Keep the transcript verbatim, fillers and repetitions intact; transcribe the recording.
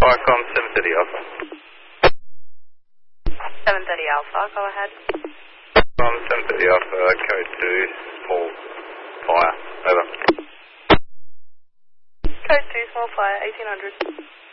Firecom seven thirty Alpha. seven thirty Alpha, go ahead. From seven thirty Alpha, code two, small fire, over. Code two, small fire, eighteen hundred.